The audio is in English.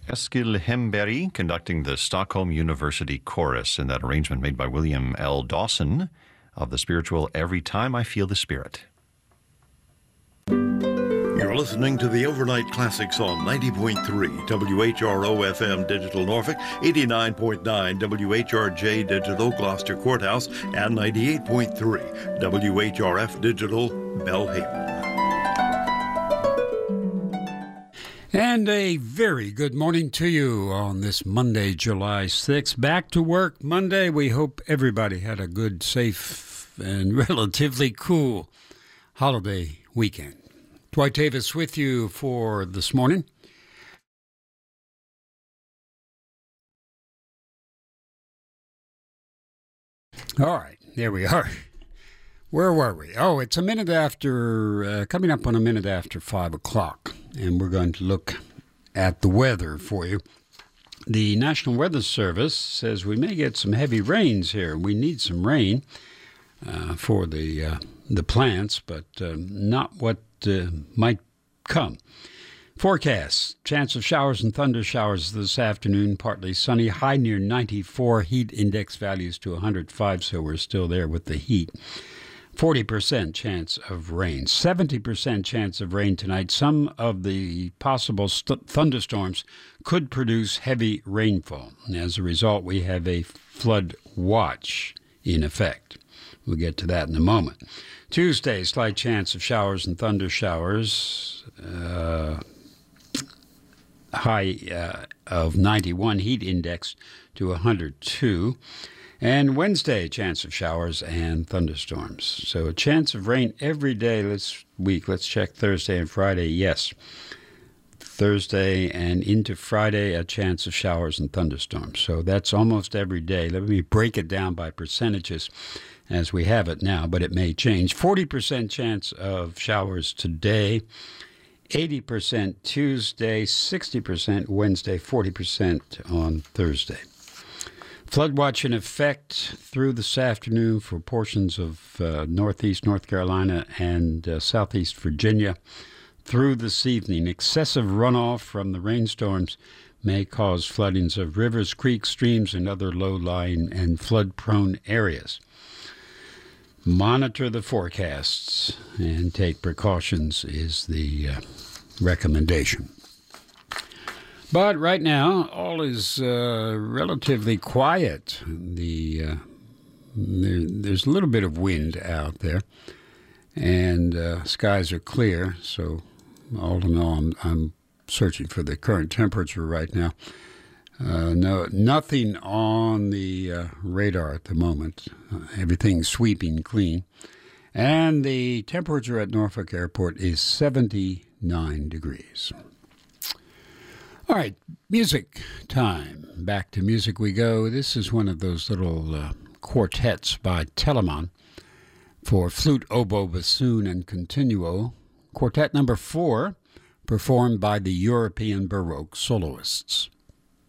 Eskil Hemberg conducting the Stockholm University Chorus in that arrangement made by William L. Dawson of the spiritual Every Time I Feel the Spirit. You're listening to the Overnight Classics on 90.3 WHRO FM Digital Norfolk, 89.9 WHRJ Digital Gloucester Courthouse, and 98.3 WHRF Digital Belhaven. And a very good morning to you on this Monday, July 6th. Back to work Monday. We hope everybody had a good, safe, and relatively cool holiday weekend. Dwight Davis with you for this morning. All right, there we are. Where were we? Oh, it's a minute after, coming up on a minute after 5 o'clock, and we're going to look at the weather for you. The National Weather Service says we may get some heavy rains here. We need some rain for the plants, but not what might come. Forecast, chance of showers and thunder showers this afternoon, partly sunny, high near 94, heat index values to 105, so we're still there with the heat. 40% chance of rain, 70% chance of rain tonight. Some of the possible thunderstorms could produce heavy rainfall. And as a result, we have a flood watch in effect. We'll get to that in a moment. Tuesday, slight chance of showers and thunder showers. High of 91, heat index to 102. And Wednesday, chance of showers and thunderstorms. So a chance of rain every day this week. Let's check Thursday and Friday. Yes. Thursday and into Friday, a chance of showers and thunderstorms. So that's almost every day. Let me break it down by percentages as we have it now, but it may change. 40% chance of showers today, 80% Tuesday, 60% Wednesday, 40% on Thursday. Flood watch in effect through this afternoon for portions of northeast North Carolina and southeast Virginia. Through this evening, excessive runoff from the rainstorms may cause floodings of rivers, creeks, streams, and other low-lying and flood-prone areas. Monitor the forecasts and take precautions is the recommendation. But right now, all is relatively quiet. There's a little bit of wind out there, and skies are clear. So all in all, I'm searching for the current temperature right now. Nothing on the radar at the moment. Everything's sweeping clean. And the temperature at Norfolk Airport is 79 degrees. All right, music time. Back to music we go. This is one of those little quartets by Telemann for flute, oboe, bassoon, and continuo. Quartet number 4, performed by the European Baroque soloists.